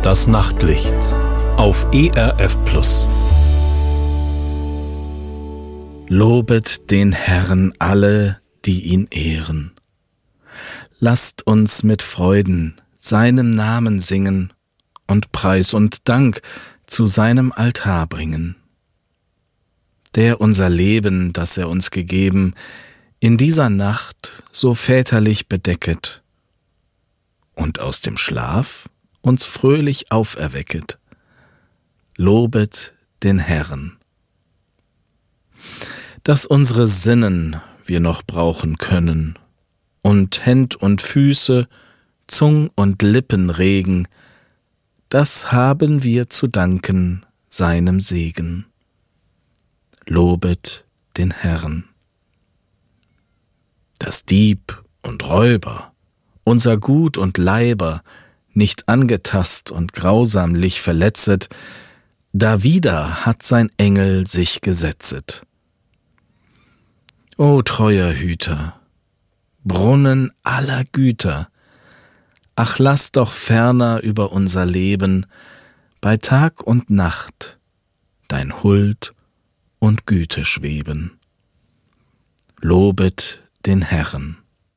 Das Nachtlicht auf ERF Plus. Lobet den Herrn alle, die ihn ehren. Lasst uns mit Freuden seinem Namen singen und Preis und Dank zu seinem Altar bringen. Der unser Leben, das er uns gegeben, in dieser Nacht so väterlich bedecket und aus dem Schlaf uns fröhlich auferwecket. Lobet den Herrn. Dass unsere Sinnen wir noch brauchen können und Händ und Füße, Zung und Lippen regen, das haben wir zu danken seinem Segen. Lobet den Herrn. Dass Dieb und Räuber unser Gut und Leiber nicht angetast und grausamlich verletzet, dawider hat sein Engel sich gesetzet. O treuer Hüter, Brunnen aller Güter, ach lass doch ferner über unser Leben bei Tag und Nacht dein Huld und Güte schweben. Lobet den Herrn.